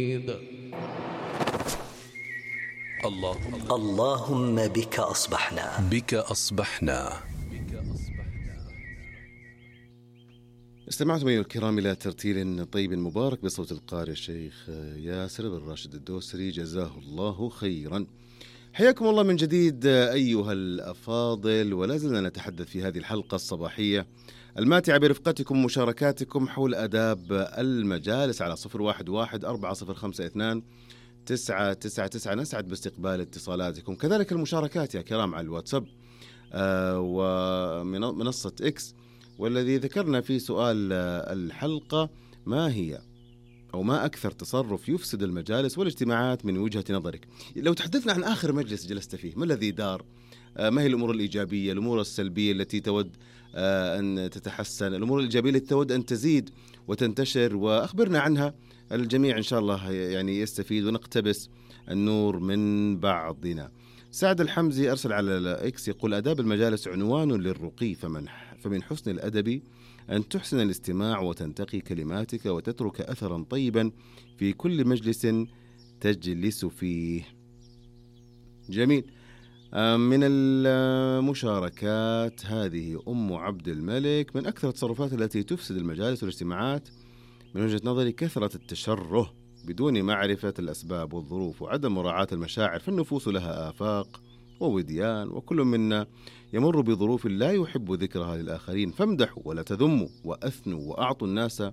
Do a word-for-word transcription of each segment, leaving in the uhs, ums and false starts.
الله اللهم بك أصبحنا بك أصبحنا. استمعتم أيها الكرام إلى ترتيل طيب مبارك بصوت القارئ الشيخ ياسر بن راشد الدوسري جزاه الله خيرا. حياكم الله من جديد أيها الأفاضل، ولا زلنا نتحدث في هذه الحلقة الصباحية الماتعة برفقتكم ومشاركاتكم حول آداب المجالس على صفر واحد واحد أربعة صفر خمسة اثنان تسعة تسعة تسعة. نسعد باستقبال اتصالاتكم، كذلك المشاركات يا كرام على الواتساب آه ومنصة إكس، والذي ذكرنا في سؤال الحلقة: ما هي أو ما أكثر تصرف يفسد المجالس والاجتماعات من وجهة نظرك؟ لو تحدثنا عن آخر مجلس جلست فيه، ما الذي دار؟ ما هي الأمور الإيجابية، الأمور السلبية التي تود أن تتحسن، الأمور الإيجابية التي تود أن تزيد وتنتشر، وأخبرنا عنها. الجميع إن شاء الله يعني يستفيد ونقتبس النور من بعضنا. سعد الحمزي أرسل على الإكس يقول: آداب المجالس عنوان للرقي، فمن فمن حسن الأدب أن تحسن الاستماع وتنتقي كلماتك وتترك أثرا طيبا في كل مجلس تجلس فيه. جميل. من المشاركات هذه أم عبد الملك: من أكثر التصرفات التي تفسد المجالس والاجتماعات من وجهة نظري كثرة التشره بدون معرفة الأسباب والظروف وعدم مراعاة المشاعر، فالنفوس لها آفاق ووديان، وكل منا يمر بظروف لا يحب ذكرها للآخرين، فامدحوا ولا تذموا وأثنوا وأعطوا الناس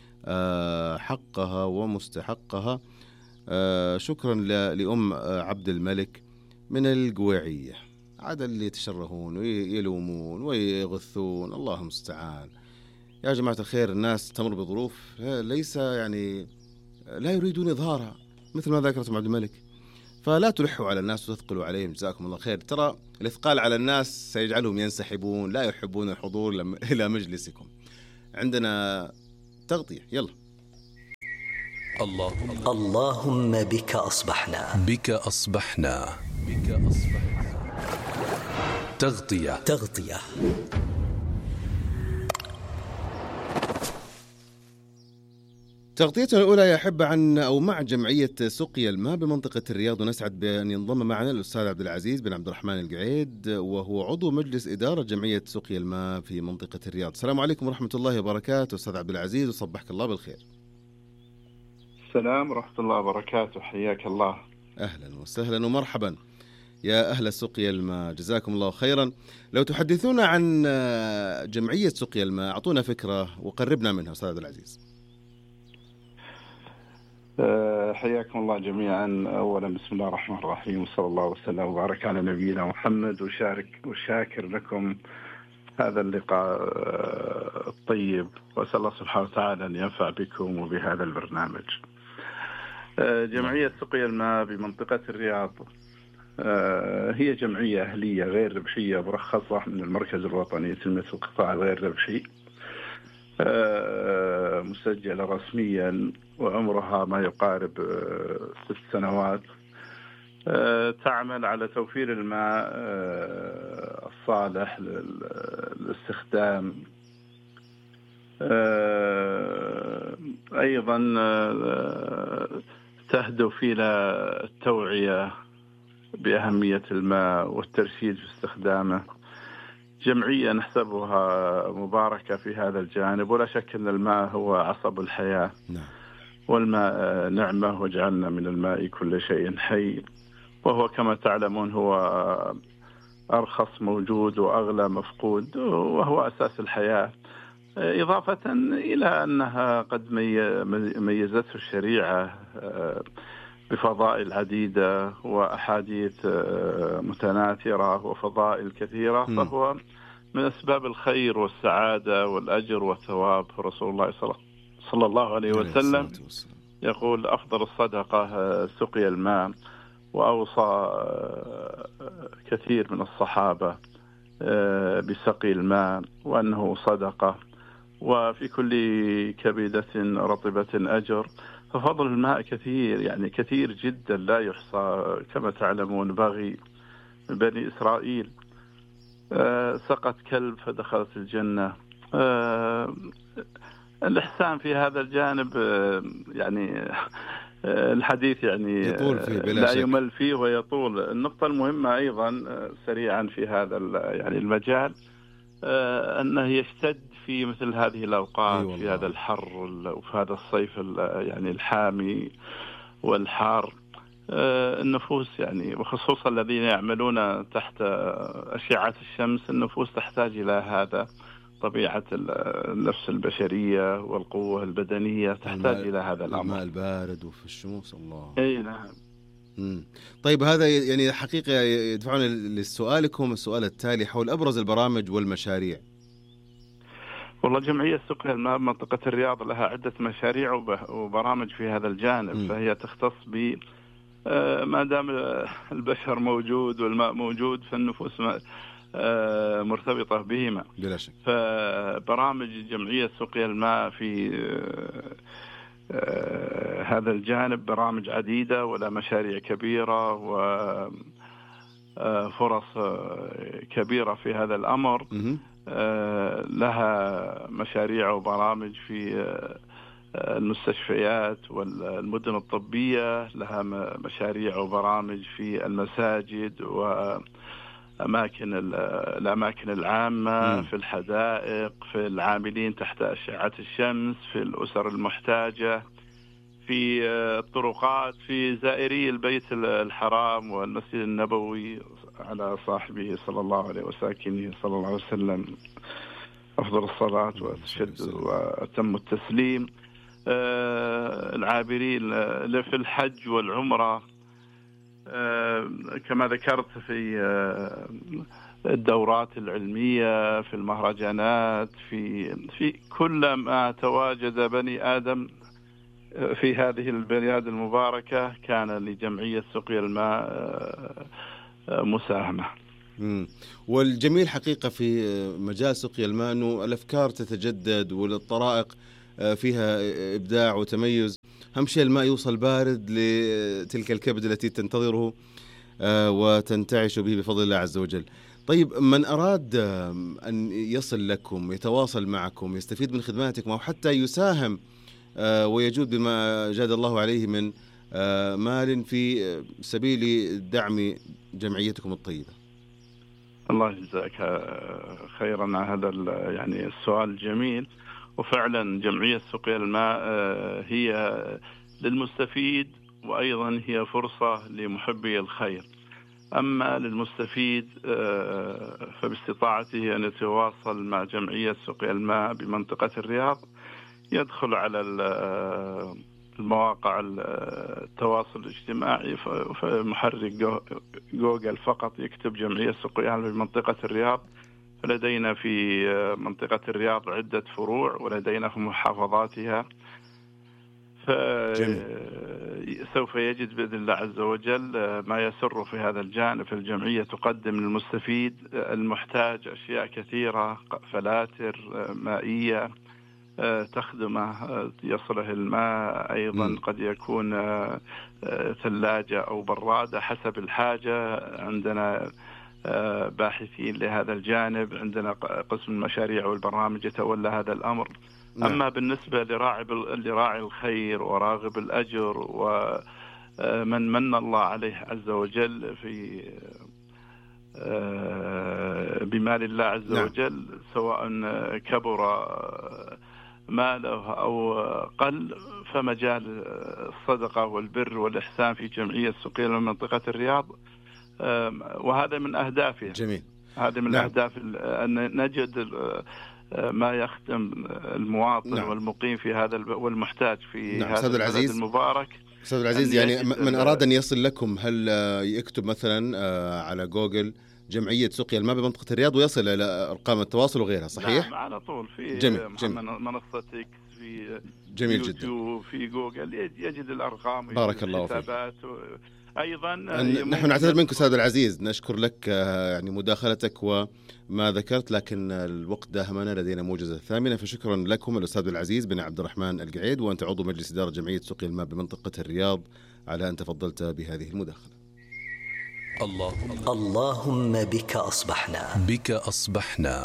حقها ومستحقها. شكرا لأم عبد الملك من القويعية. عاد اللي يتشرهون ويلومون ويغثون، الله المستعان. يا جماعة الخير، الناس تمر بظروف ليس يعني لا يريدون إظهارها مثل ما ذكرت عبد الملك، فلا تلحوا على الناس وتثقلوا عليهم، جزاكم الله خير. ترى الإثقال على الناس سيجعلهم ينسحبون، لا يحبون الحضور إلى مجلسكم. عندنا تغطية، يلا. الله اللهم بك أصبحنا بك أصبحنا بك أصبحنا. تغطية تغطية تغطيتنا الأولى يا أحبة عن أو مع جمعية سقيا الماء بمنطقة الرياض، ونسعد بأن ينضم معنا الأستاذ عبد العزيز بن عبد الرحمن القعيد، وهو عضو مجلس إدارة جمعية سقيا الماء في منطقة الرياض. السلام عليكم ورحمة الله وبركاته أستاذ عبد العزيز، وصبحك الله بالخير. السلام ورحمة الله وبركاته، حياك الله. أهلا وسهلا ومرحبا يا أهل سقيا الماء، جزاكم الله خيرا. لو تحدثونا عن جمعية سقيا الماء، أعطونا فكرة وقربنا منها أستاذ عبد العزيز. حياكم الله جميعا. أولا بسم الله الرحمن الرحيم، وصلى الله وسلم وبارك على نبينا محمد، وشارك وشاكر لكم هذا اللقاء الطيب، وأسأل الله سبحانه وتعالى أن ينفع بكم وبهذا البرنامج. جمعية سقيا الماء بمنطقة الرياض هي جمعية أهلية غير ربحية مرخصة من المركز الوطني لتنمية القطاع الغير ربحي، مسجلة رسميا، وعمرها ما يقارب ست سنوات. تعمل على توفير الماء الصالح للاستخدام. أيضا تهدف إلى التوعية بأهمية الماء والترشيد في استخدامه. جمعية نحسبها مباركة في هذا الجانب، ولا شك أن الماء هو عصب الحياة، والماء نعمة، وجعلنا من الماء كل شيء حي، وهو كما تعلمون هو أرخص موجود وأغلى مفقود، وهو أساس الحياة. إضافة إلى أنها قد ميزته الشريعة بفضائل عديدة وأحاديث متناثرة وفضائل كثيرة، فهو من أسباب الخير والسعادة والأجر والثواب. رسول الله صلى الله عليه وسلم يقول: أفضل الصدقة سقي الماء، وأوصى كثير من الصحابة بسقي الماء وأنه صدقة، وفي كل كبدة رطبة أجر. ففضل الماء كثير، يعني كثير جدا لا يحصى. كما تعلمون بغي بني إسرائيل سقت كلب فدخلت الجنة. الإحسان في هذا الجانب يعني الحديث يعني يطول فيه بلا لا شك. يمل فيه ويطول. النقطة المهمة أيضا سريعا في هذا يعني المجال أنه يشتد في مثل هذه الأوقات، أي في هذا الحر وفي هذا الصيف يعني الحامي والحار. النفوس يعني وخصوصا الذين يعملون تحت أشعة الشمس، النفوس تحتاج إلى هذا. طبيعة النفس البشرية والقوة البدنية تحتاج إلى هذا الأمر. الماء البارد وفي الشموس. الله. أي نعم. مم. طيب هذا يعني حقيقة يدفعنا لسؤالكم السؤال التالي حول أبرز البرامج والمشاريع. والله جمعية سقيا الماء بمنطقة الرياض لها عدة مشاريع وبرامج في هذا الجانب. مم. فهي تختص ب ما دام البشر موجود والماء موجود فالنفوس مرتبطة بهما بلا شك. فبرامج جمعية سقيا الماء في هذا الجانب برامج عديدة ولا مشاريع كبيرة وفرص كبيرة في هذا الأمر. لها مشاريع وبرامج في المستشفيات والمدن الطبية، لها مشاريع وبرامج في المساجد وأماكن الأماكن العامة، م. في الحدائق، في العاملين تحت أشعة الشمس، في الأسر المحتاجة، في الطرقات، في زائري البيت الحرام والمسجد النبوي على صاحبه صلى الله عليه وساكنه صلى الله عليه وسلم أفضل الصلاة وأشد وأتم التسليم. آه العابرين في الحج والعمرة، آه كما ذكرت في آه الدورات العلمية، في المهرجانات، في في كل ما تواجد بني آدم في هذه البلاد المباركة كان لجمعية سقيا الماء آه مساهمة. مم. والجميل حقيقة في مجال سقيا الماء أنه الأفكار تتجدد والطرائق فيها إبداع وتميز. أهم شيء الماء يوصل بارد لتلك الكبد التي تنتظره وتنتعش به بفضل الله عز وجل. طيب من أراد أن يصل لكم، يتواصل معكم، يستفيد من خدماتكم أو حتى يساهم ويجود بما جاد الله عليه من مال في سبيل دعم جمعيتكم الطيبة. الله يجزاك خيرا على هذا يعني السؤال الجميل. وفعلا جمعية سقيا الماء هي للمستفيد وأيضا هي فرصة لمحبي الخير. أما للمستفيد فباستطاعته أن يتواصل مع جمعية سقيا الماء بمنطقة الرياض، يدخل على المواقع التواصل الاجتماعي في محرك جوجل فقط يكتب جمعية سقيا الماء بمنطقة الرياض. فلدينا في منطقة الرياض عدة فروع ولدينا في محافظاتها، فسوف يجد بإذن الله عز وجل ما يسر في هذا الجانب. الجمعية تقدم للمستفيد المحتاج أشياء كثيرة، فلاتر مائية تخدمه يصله الماء، أيضا م. قد يكون ثلاجة أو برادة حسب الحاجة. عندنا باحثين لهذا الجانب، عندنا قسم المشاريع والبرامج يتولى هذا الأمر. نعم. أما بالنسبة لراعي لراعي الخير وراغب الأجر ومن من الله عليه عز وجل في بمال الله عز نعم. وجل، سواء كبر ماله أو قل، فمجال الصدقة والبر والإحسان في جمعية سقيا من منطقة الرياض، وهذا من أهدافها. جميل. هذا من نعم. أهداف أن نجد ما يخدم المواطن نعم. والمقيم في هذا والمحتاج في نعم. هذا البلد المبارك. أستاذ العزيز، يعني من أراد أن يصل لكم هل يكتب مثلا على جوجل جمعية سقيا الماء بمنطقة الرياض ويصل إلى أرقام التواصل وغيرها، صحيح؟ نعم على طول في جميل. جميل. منصة إكس، في جميل يوتيوب، في جوجل، يجد الأرقام. بارك الله فيك. أيضا نحن نعتذر منك أستاذ العزيز، نشكر لك يعني مداخلتك وما ذكرت، لكن الوقت داهمنا، لدينا موجزة ثامنة، فشكرا لكم الأستاذ العزيز بن عبد الرحمن القعيد، وأنت عضو مجلس إدارة جمعية سقيا الماء بمنطقة الرياض، على أن تفضلت بهذه المداخلة. اللهم اللهم بك أصبحنا بك أصبحنا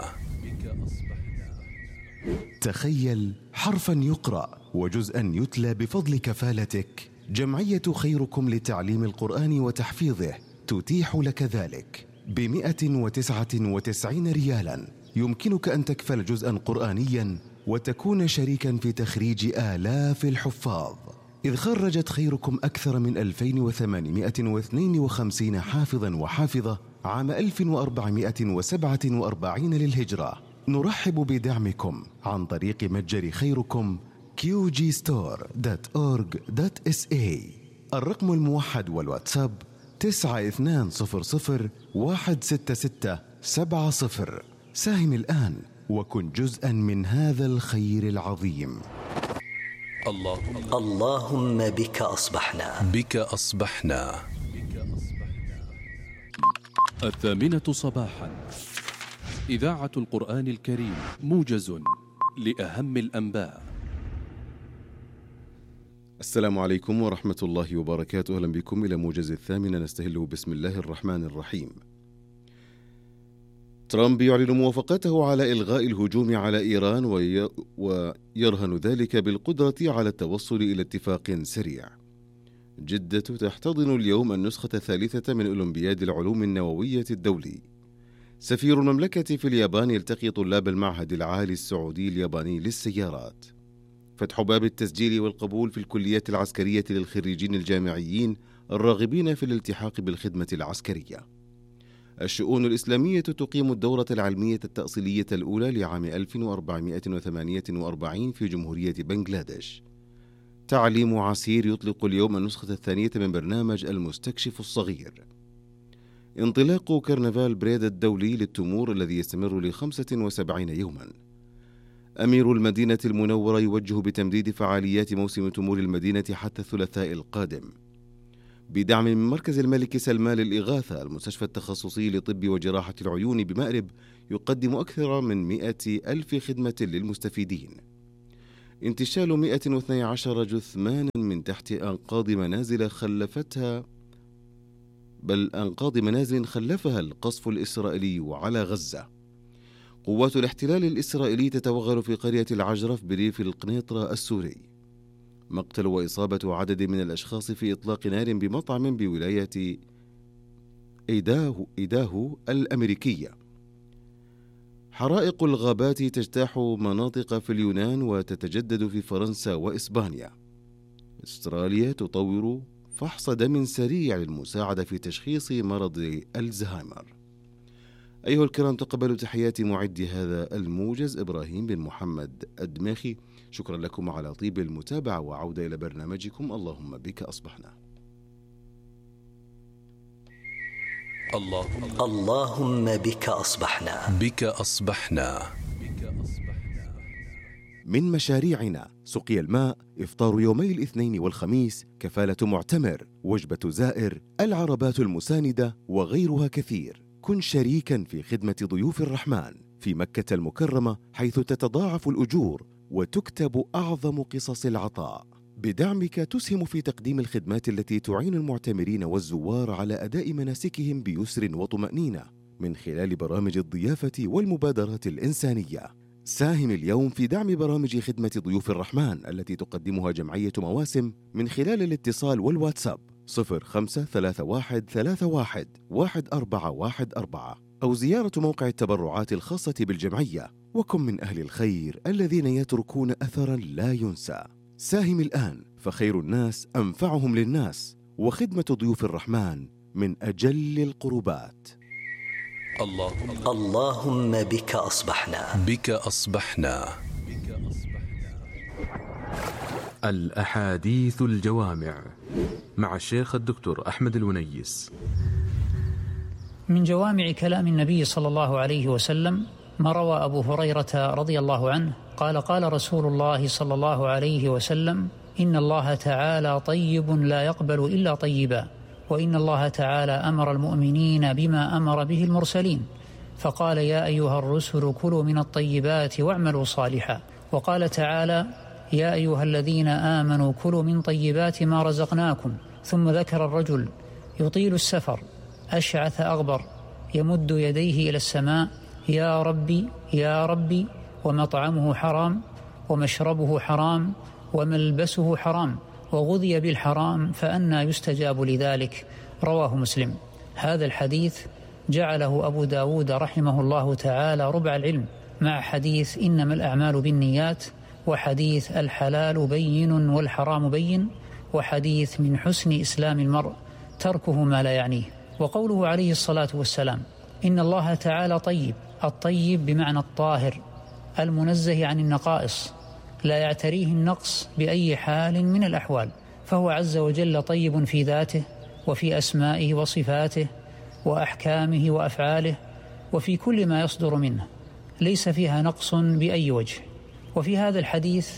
تخيل حرفا يقرأ وجزءا يتلى بفضل كفالتك جمعية خيركم لتعليم القرآن وتحفيظه تتيح لك ذلك بمئة وتسعة وتسعين ريالا. يمكنك أن تكفل جزءا قرآنيا وتكون شريكا في تخريج آلاف الحفاظ، إذ خرجت خيركم أكثر من ألفين وثمانمئة واثنين وخمسين حافظا وحافظة عام ألف وأربعمئة وسبعة وأربعين للهجرة. نرحب بدعمكم عن طريق متجر خيركم كيو جي ستور دوت أورج دوت إس إيه. الرقم الموحد والواتساب تسعة اثنان صفر صفر واحد ستة ستة سبعة صفر. ساهم الآن وكن جزءا من هذا الخير العظيم. اللهم اللهم بك أصبحنا بك أصبحنا. الثامنة صباحا، إذاعة القرآن الكريم، موجز لأهم الأنباء. السلام عليكم ورحمة الله وبركاته. أهلا بكم إلى موجز الثامنة، نستهله بسم الله الرحمن الرحيم. ترامب يعلن موافقته على إلغاء الهجوم على إيران وي... ويرهن ذلك بالقدرة على التوصل إلى اتفاق سريع. جدة تحتضن اليوم النسخة الثالثة من أولمبياد العلوم النووية الدولي. سفير المملكة في اليابان يلتقي طلاب المعهد العالي السعودي الياباني للسيارات. فتح باب التسجيل والقبول في الكليات العسكرية للخريجين الجامعيين الراغبين في الالتحاق بالخدمة العسكرية. الشؤون الإسلامية تقيم الدورة العلمية التأصيلية الأولى لعام ألف وأربعمئة وثمانية وأربعين في جمهورية بنغلاديش. تعليم عسير يطلق اليوم النسخة الثانية من برنامج المستكشف الصغير. انطلاق كرنفال بريدة الدولي للتمور الذي يستمر لخمسة وسبعين يوما. أمير المدينة المنورة يوجه بتمديد فعاليات موسم تمور المدينة حتى الثلاثاء القادم. بدعم من مركز الملك سلمان للإغاثة، المستشفى التخصصي لطب وجراحة العيون بمأرب يقدم أكثر من مئة ألف خدمة للمستفيدين. انتشال مئة واثني عشر جثمانا من تحت أنقاض منازل خلفتها بل أنقاض منازل خلفها القصف الإسرائيلي على غزة. قوات الاحتلال الإسرائيلي تتوغل في قرية العجرف بريف القنيطرة السوري. مقتل وإصابة عدد من الأشخاص في إطلاق نار بمطعم بولاية إيداهو, إيداهو الأمريكية. حرائق الغابات تجتاح مناطق في اليونان وتتجدد في فرنسا وإسبانيا. أستراليا تطور فحص دم سريع للمساعدة في تشخيص مرض الزهايمر. أيها الكرام، تقبلوا تحيات معد هذا الموجز إبراهيم بن محمد الدماخي. شكرا لكم على طيب المتابعة، وعودة إلى برنامجكم اللهم بك أصبحنا. اللهم اللهم بك أصبحنا بك أصبحنا. من مشاريعنا سقي الماء، إفطار يومي الاثنين والخميس، كفالة معتمر، وجبة زائر، العربات المساندة وغيرها كثير. كن شريكا في خدمة ضيوف الرحمن في مكة المكرمة، حيث تتضاعف الأجور وتكتب أعظم قصص العطاء. بدعمك تسهم في تقديم الخدمات التي تعين المعتمرين والزوار على أداء مناسكهم بيسر وطمأنينة من خلال برامج الضيافة والمبادرات الإنسانية. ساهم اليوم في دعم برامج خدمة ضيوف الرحمن التي تقدمها جمعية مواسم من خلال الاتصال والواتساب صفر خمسة ثلاثة واحد ثلاثة واحد واحد أربعة واحد أربعة أو زيارة موقع التبرعات الخاصة بالجمعية. وكن من أهل الخير الذين يتركون أثرا لا ينسى. ساهم الآن، فخير الناس أنفعهم للناس، وخدمة ضيوف الرحمن من أجل القربات. اللهم اللهم بك أصبحنا بك أصبحنا. الأحاديث الجوامع مع الشيخ الدكتور أحمد الونيس. من جوامع كلام النبي صلى الله عليه وسلم ما روى أبو هريرة رضي الله عنه قال قال رسول الله صلى الله عليه وسلم: إن الله تعالى طيب لا يقبل إلا طيبا، وإن الله تعالى أمر المؤمنين بما أمر به المرسلين، فقال: يا أيها الرسل كلوا من الطيبات واعملوا صالحا. وقال تعالى: يا أيها الذين آمنوا كلوا من طيبات ما رزقناكم. ثم ذكر الرجل يطيل السفر أشعث أغبر يمد يديه إلى السماء: يا ربي يا ربي، ومطعمه حرام ومشربه حرام وملبسه حرام وغذي بالحرام فأنى يستجاب لذلك، رواه مسلم. هذا الحديث جعله أبو داود رحمه الله تعالى ربع العلم، مع حديث إنما الأعمال بالنيات، وحديث الحلال بين والحرام بين، وحديث من حسن إسلام المرء تركه ما لا يعنيه. وقوله عليه الصلاة والسلام إن الله تعالى طيب، الطيب بمعنى الطاهر المنزه عن النقائص، لا يعتريه النقص بأي حال من الأحوال، فهو عز وجل طيب في ذاته وفي أسمائه وصفاته وأحكامه وأفعاله وفي كل ما يصدر منه، ليس فيها نقص بأي وجه. وفي هذا الحديث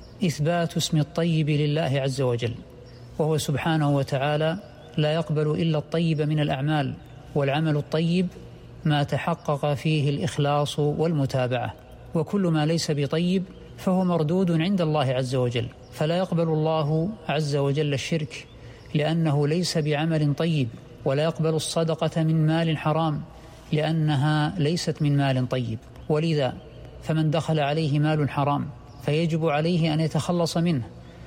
إثبات اسم الطيب لله عز وجل، وهو سبحانه وتعالى لا يقبل إلا الطيب من الأعمال، والعمل الطيب ما تحقق فيه الإخلاص والمتابعة، وكل ما ليس بطيب فهو مردود عند الله عز وجل، فلا يقبل الله عز وجل الشرك لأنه ليس بعمل طيب، ولا يقبل الصدقة من مال حرام لأنها ليست من مال طيب. ولذا فمن دخل عليه مال حرام فيجب عليه أن يتخلص منه،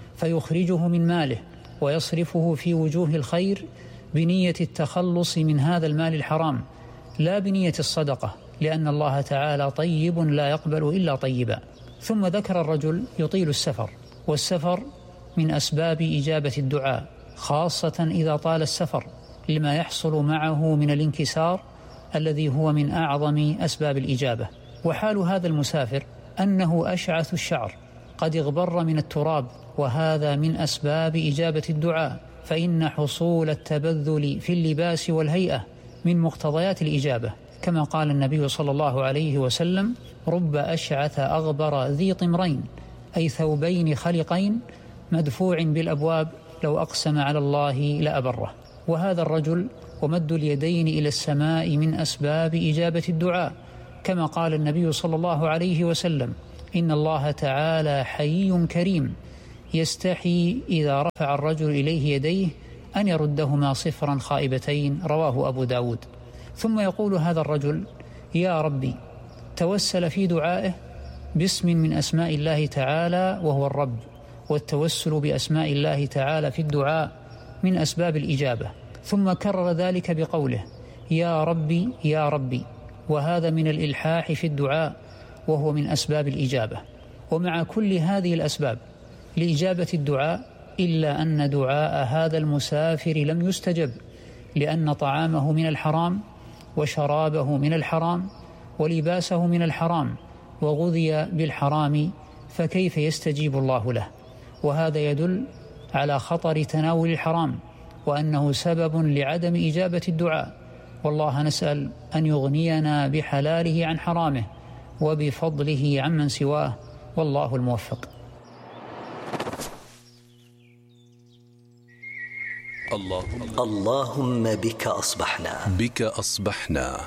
فيخرجه من ماله ويصرفه في وجوه الخير بنية التخلص من هذا المال الحرام، لا بنية الصدقة، لأن الله تعالى طيب لا يقبل إلا طيبا. ثم ذكر الرجل يطيل السفر، والسفر من أسباب إجابة الدعاء، خاصة إذا طال السفر لما يحصل معه من الانكسار الذي هو من أعظم أسباب الإجابة. وحال هذا المسافر أنه أشعث الشعر قد اغبر من التراب، وهذا من أسباب إجابة الدعاء، فإن حصول التبذل في اللباس والهيئة من مقتضيات الإجابة، كما قال النبي صلى الله عليه وسلم رب أشعث أغبر ذي طمرين، أي ثوبين خلقين مدفوع بالأبواب لو أقسم على الله لأبره. وهذا الرجل ومد اليدين إلى السماء من أسباب إجابة الدعاء، كما قال النبي صلى الله عليه وسلم إن الله تعالى حيي كريم يستحي إذا رفع الرجل إليه يديه أن يردهما صفرا خائبتين، رواه أبو داود. ثم يقول هذا الرجل يا ربي، توسل في دعائه باسم من أسماء الله تعالى وهو الرب، والتوسل بأسماء الله تعالى في الدعاء من أسباب الإجابة. ثم كرر ذلك بقوله يا ربي يا ربي، وهذا من الإلحاح في الدعاء وهو من أسباب الإجابة. ومع كل هذه الأسباب لإجابة الدعاء إلا أن دعاء هذا المسافر لم يستجب، لأن طعامه من الحرام، وشرابه من الحرام، ولباسه من الحرام، وغذي بالحرام، فكيف يستجيب الله له؟ وهذا يدل على خطر تناول الحرام، وأنه سبب لعدم إجابة الدعاء. والله نسأل أن يغنينا بحلاله عن حرامه وبفضله عمن سواه، والله الموفق. اللهم اللهم بك أصبحنا بك أصبحنا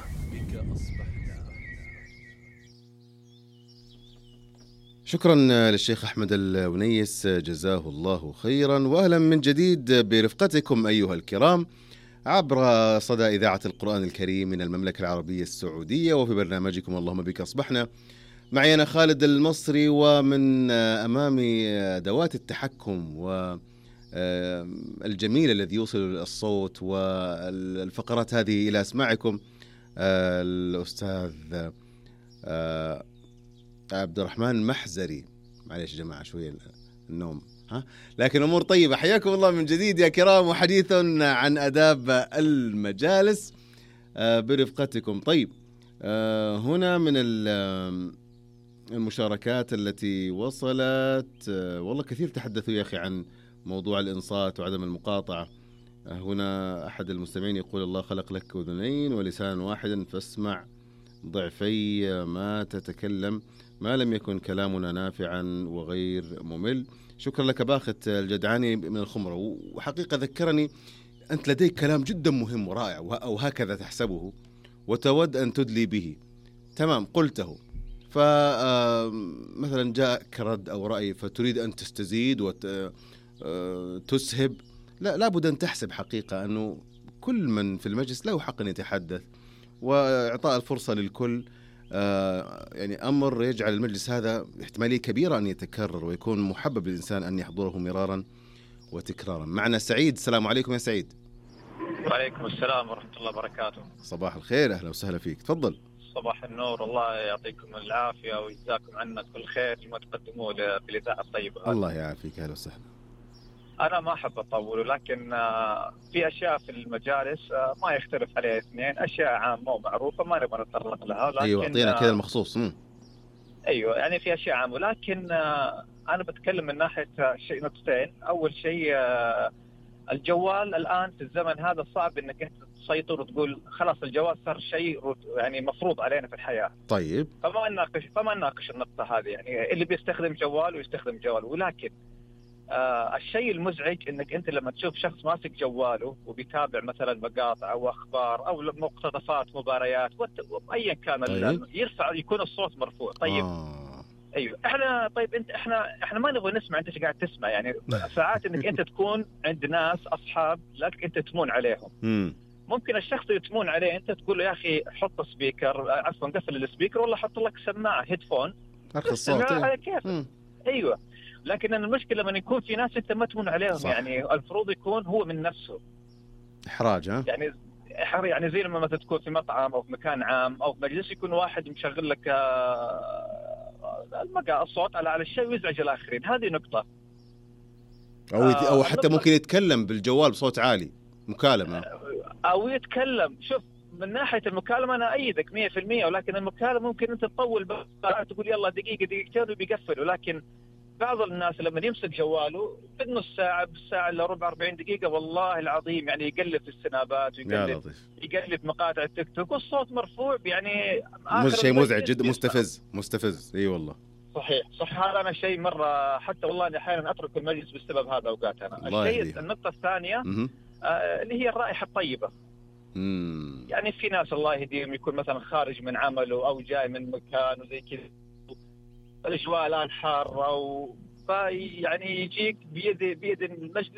شكرا للشيخ أحمد الونيس، جزاه الله خيرا، وأهلا من جديد برفقتكم أيها الكرام عبر صدى إذاعة القرآن الكريم من المملكة العربية السعودية، وفي برنامجكم اللهم بك أصبحنا. معي أنا خالد المصري، ومن أمامي أدوات التحكم والجميل الذي يوصل الصوت والفقرات هذه إلى أسماعكم الأستاذ عبد الرحمن محزري. معليش يا جماعة شوية النوم، ها، لكن أمور طيبة. حياكم الله من جديد يا كرام، وحديث عن آداب المجالس برفقتكم. طيب، هنا من المشاركات التي وصلت، والله كثير تحدثوا يا أخي عن موضوع الإنصات وعدم المقاطعة. هنا أحد المستمعين يقول الله خلق لك أذنين ولسان واحدا فاسمع ضعفي ما تتكلم ما لم يكن كلامنا نافعا وغير ممل. شكرا لك باخت الجدعاني من الخمرة، وحقيقة ذكرني أنت لديك كلام جدا مهم ورائع، أو هكذا تحسبه وتود أن تدلي به. تمام، قلته، فمثلا جاءك رد أو رأي فتريد أن تستزيد وتسهب، لا لابد أن تحسب حقيقة أنه كل من في المجلس له حق أن يتحدث، وإعطاء الفرصة للكل آه يعني أمر يجعل المجلس هذا احتمالية كبيرة أن يتكرر ويكون محبب للإنسان أن يحضره مرارا وتكرارا. معنا سعيد. السلام عليكم يا سعيد. وعليكم السلام ورحمة الله وبركاته. صباح الخير، أهلا وسهلا فيك، تفضل. صباح النور، الله يعطيكم العافية ويجزاكم عنا كل خير لما تقدموه في الإذاعة الطيبة. الله يعافيك، أهلا وسهلا. أنا ما أحب أطول، ولكن في أشياء في المجالس ما يختلف عليها اثنين، أشياء عامة ومعروفة ما نبغى نتطرق لها. لكن أيوة، أعطينا كذا المخصوص. م. أيوة، يعني في أشياء عامة، ولكن أنا بتكلم من ناحية شيء نقطتين. أول شيء الجوال الآن في الزمن هذا صعب إنك أنت تسيطر وتقول خلاص الجوال صار شيء يعني مفروض علينا في الحياة. طيب. فما نناقش فما نناقش النقطة هذه، يعني اللي بيستخدم جوال ويستخدم جوال. ولكن آه الشيء المزعج إنك أنت لما تشوف شخص ماسك جواله وبيتابع مثلا مقاطع أو أخبار أو مقتطفات مباريات أيا كان، طيب. يرفع يكون الصوت مرفوع. طيب. آه. ايوه احنا طيب انت احنا احنا ما نبغى نسمع انت قاعد تسمع، يعني ساعات انك انت تكون عند ناس اصحاب لك انت تمون عليهم. م. ممكن الشخص اللي تمون عليه انت تقول له يا اخي حط سبيكر، عفوا قفل السبيكر ولا حط لك سماعه هيدفون ارخص الصوت على كيف. ايوه، لكن المشكله لما يكون في ناس انت ما تمون عليهم، صح. يعني المفروض يكون هو من نفسه احراج. ها يعني يعني زي لما مثلا تكون في مطعم او في مكان عام او في مجلس، يكون واحد مشغل لك المقا الصوت على على الشيء ويزعج الآخرين. هذه نقطة. أو أو حتى ممكن يتكلم بالجوال بصوت عالي، مكالمة. أو يتكلم. شوف، من ناحية المكالمة أنا أيدك مية في المية، ولكن المكالمة ممكن أنت تطول بقى تقول يلا دقيقة دقيقتين وبيقفل. ولكن بعض الناس لما يمسك جواله بالنص ساعة بالساعة إلا ربع أربعين دقيقة والله العظيم يعني يقلب في السنابات ويقلب يقلب مقاطع التيك توك والصوت مرفوع، يعني شيء مزعج جدا، مستفز مستفز. اي والله صحيح صح. هذا أنا شيء مرة حتى والله أنا أحيانا أترك المجلس بسبب هذا أوقات. أنا الشيء النقطة الثانية آه اللي هي الرائحة الطيبة. مم. يعني في ناس الله يهديهم يكون مثلا خارج من عمله أو جاي من مكان وزي كذا، الأجواء الآن حارة و... يعني يجيك بيد بيد المجلس